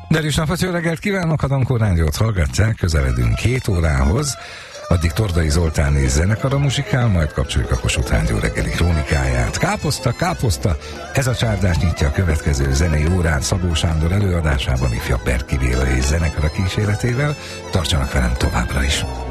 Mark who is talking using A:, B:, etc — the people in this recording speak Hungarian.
A: Derűs napot, jó reggelt kívánok, a Dankó Rádiót hallgatják, közeledünk 2 órához. Addig Tordai Zoltán és zenekara muzsikál, majd kapcsoljuk a Kossuth Rádió reggeli krónikáját. Káposzta, káposzta! Ez a csárdás nyitja a következő zenei órán Szabó Sándor előadásában ifjabb Berki Béla és zenekara kíséretével. Tartsanak velem továbbra is!